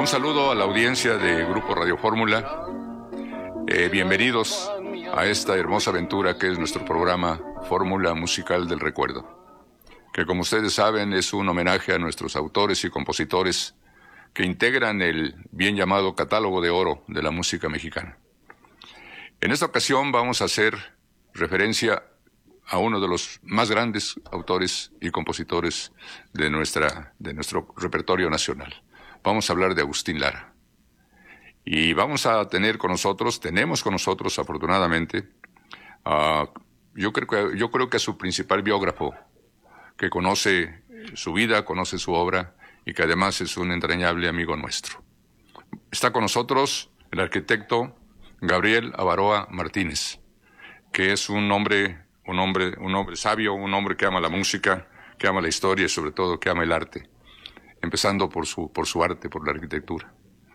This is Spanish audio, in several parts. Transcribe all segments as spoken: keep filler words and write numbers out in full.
Un saludo a la audiencia de Grupo Radio Fórmula. Eh, bienvenidos a esta hermosa aventura que es nuestro programa Fórmula Musical del Recuerdo, que como ustedes saben es un homenaje a nuestros autores y compositores que integran el bien llamado catálogo de oro de la música mexicana. En esta ocasión vamos a hacer referencia a uno de los más grandes autores y compositores de, nuestra, de nuestro repertorio nacional. Vamos a hablar de Agustín Lara. Y vamos a tener con nosotros, tenemos con nosotros afortunadamente, uh, yo, creo que, yo creo que a su principal biógrafo, que conoce su vida, conoce su obra y que además es un entrañable amigo nuestro. Está con nosotros el arquitecto Gabriel Avaroa Martínez, que es un hombre, un hombre, un hombre sabio, un hombre que ama la música, que ama la historia y sobre todo que ama el arte, empezando por su, por su arte, por la arquitectura.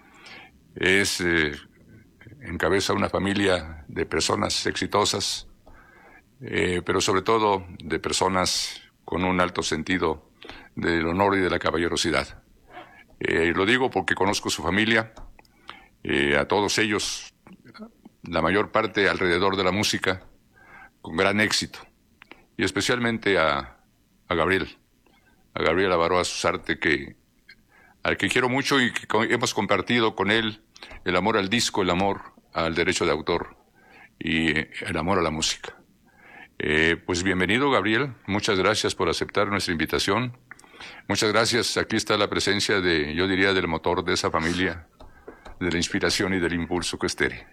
Es, eh, encabeza una familia de personas exitosas, eh, pero sobre todo de personas con un alto sentido del honor y de la caballerosidad. Eh, lo digo porque conozco su familia, eh, a todos ellos, la mayor parte alrededor de la música, con gran éxito, y especialmente a, a Gabriel, a Gabriel Avaroa Susarte, que al que quiero mucho y que hemos compartido con él el amor al disco, el amor al derecho de autor y el amor a la música. Eh, pues bienvenido, Gabriel. Muchas gracias por aceptar nuestra invitación. Muchas gracias. Aquí está la presencia de, yo diría, del motor de esa familia, de la inspiración y del impulso que es Tere.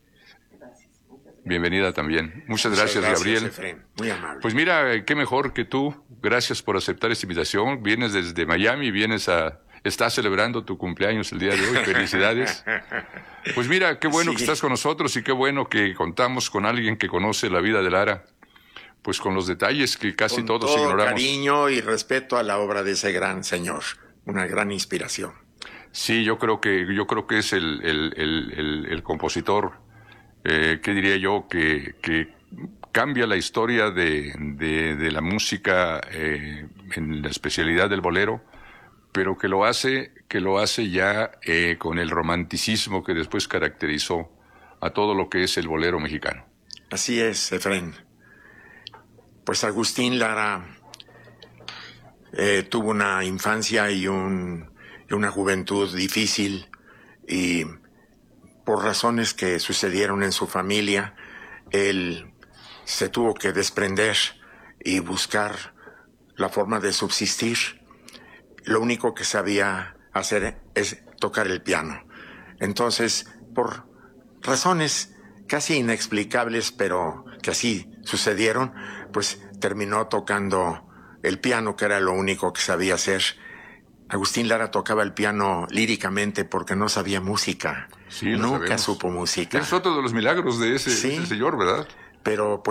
Bienvenida también. Muchas gracias, Muchas gracias, Gabriel. Efraín. Muy amable. Pues mira, qué mejor que tú. Gracias por aceptar esta invitación. Vienes desde Miami, vienes a... Estás celebrando tu cumpleaños el día de hoy. Felicidades. Pues mira, qué bueno sí. que estás con nosotros y qué bueno que contamos con alguien que conoce la vida de Lara, pues con los detalles que casi con todos todo ignoramos. Cariño y respeto a la obra de ese gran señor. Una gran inspiración. Sí, yo creo que, yo creo que es el, el, el, el, el compositor, eh, ¿qué diría yo? Que, que cambia la historia de, de, de la música eh, en la especialidad del bolero, pero que lo hace, que lo hace ya eh, con el romanticismo que después caracterizó a todo lo que es el bolero mexicano. Así es, Efraín. Pues Agustín Lara eh, tuvo una infancia y, un, y una juventud difícil y por razones que sucedieron en su familia, él se tuvo que desprender y buscar la forma de subsistir. Lo único que sabía hacer es tocar el piano. Entonces, por razones casi inexplicables, pero que así sucedieron, pues terminó tocando el piano, que era lo único que sabía hacer. Agustín Lara tocaba el piano líricamente porque no sabía música. Sí, Nunca sabemos. supo música. Es otro de los milagros de ese, sí, ese señor, ¿verdad? Pero